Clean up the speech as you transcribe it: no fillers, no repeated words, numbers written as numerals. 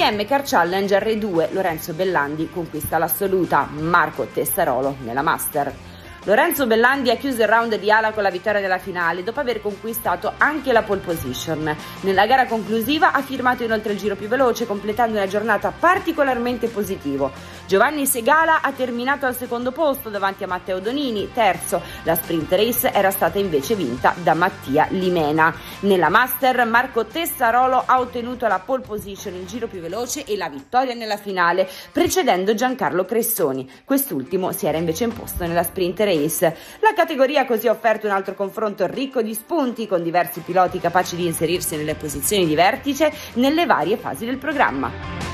IM Car Challenge R2, Lorenzo Bellandi conquista l'assoluta, Marco Tessarolo nella Master. Lorenzo Bellandi ha chiuso il round di ala con la vittoria della finale dopo aver conquistato anche la pole position. Nella gara conclusiva ha firmato inoltre il giro più veloce, completando una giornata particolarmente positiva. Giovanni Segala ha terminato al secondo posto davanti a Matteo Donini, terzo. La sprint race era stata invece vinta da Mattia Limena. Nella Master Marco Tessarolo ha ottenuto la pole position, il giro più veloce e la vittoria nella finale, precedendo Giancarlo Cressoni. Quest'ultimo si era invece imposto nella sprint race. La categoria ha così offerto un altro confronto ricco di spunti, con diversi piloti capaci di inserirsi nelle posizioni di vertice nelle varie fasi del programma.